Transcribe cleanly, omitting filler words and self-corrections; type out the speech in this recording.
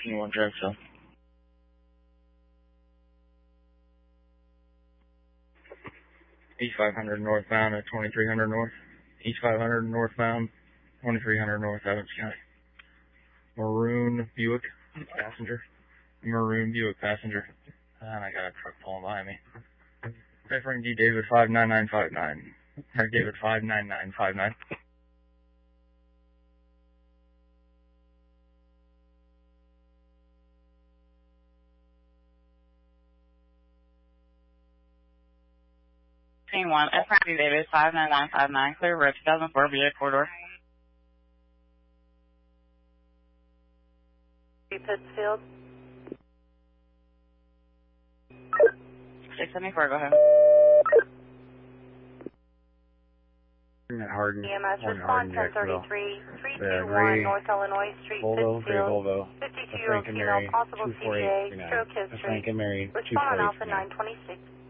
Anyone drive so. East 500 northbound at 2300 north. East 500 northbound, 2300 north, Evans County. Maroon Buick passenger. Maroon Buick passenger. And I got a truck pulling behind me. Referring D David 59959. Or David 59959. Scene 1, F90 David 59959, clear road 2004 VA corridor. Pittsfield. 674, go ahead. Hardin. EMS response 1033, 321 North Illinois Street, Volvo, Pittsfield. Volvo. 52-year-old female, possible CDA, stroke history. Frank and Mary, Respond on Alpha 926.